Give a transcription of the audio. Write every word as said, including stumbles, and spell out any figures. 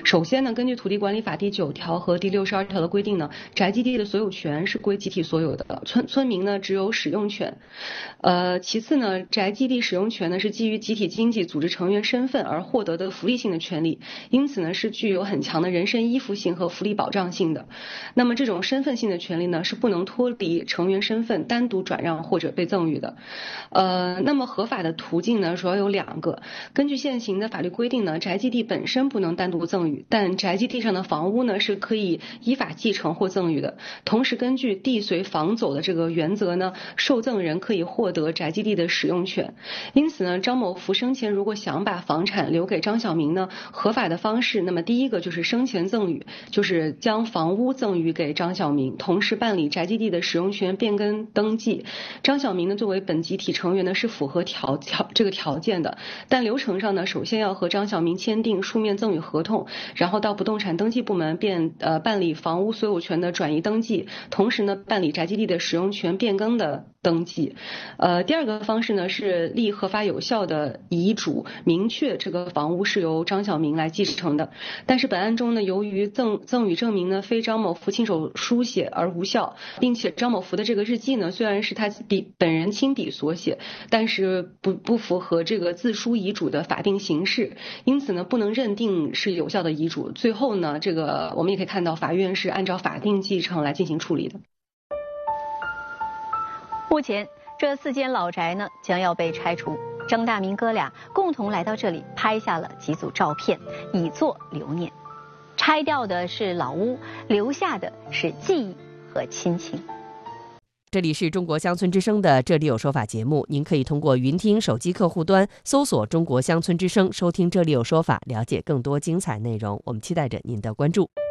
首先呢，根据土地管理法第九条和第六十二条的规定呢，宅基地的所有权是归集体所有的，村村民呢只有使用权。呃，其次呢，宅基地使用权呢是基于集体经济组织成员身份而获得的福利性的权利，因此呢是具有很强的人身依附性和福利保障性的。那么这种身份性的权利呢是不能脱离成员身份单独转让或者被赠与的。呃，那么合法的途径呢主要有两个。根据现行的法律规定呢，宅基地本身不能单独赠与，但宅基地上的房屋呢是可以依法继承或赠与的。同时，根据地随房走的这个原则呢，受赠人可以获得宅基地的使用权。因此呢，张某福生前如果想把房产留给张晓明呢，合法的方式，那么第一个就是生前赠与，就是将房屋赠与给张晓明，同时办理宅基地的使用权变更登记。张晓明呢作为本集体成员呢是符合条条这个条件的，但流程上呢，首先要和张晓明签订书面赠与合同，然后到不动产登记部门变呃办理房屋所有权的转移登记，同时呢办理宅基地的使用权变更的登记。呃，第二个方式呢是立合法有效的遗嘱，明确这个房屋是由张晓明来继承的。但是本案中呢，由于赠赠与证明呢非张某福亲手书写而无效，并且张某福的这个日记呢虽然是他笔本人亲笔所写，但是不不符合这个自书遗嘱的法定形式，因此呢不能认定是有效的遗嘱。最后呢，这个我们也可以看到法院是按照法定继承来进行处理的。 目前这四间老宅呢将要被拆除，张大明哥俩共同来到这里拍下了几组照片，以作留念。拆掉的是老屋，留下的是记忆和亲情。 这里是中国乡村之声的这里有说法节目，您可以通过云听手机客户端搜索中国乡村之声，收听这里有说法，了解更多精彩内容。我们期待着您的关注。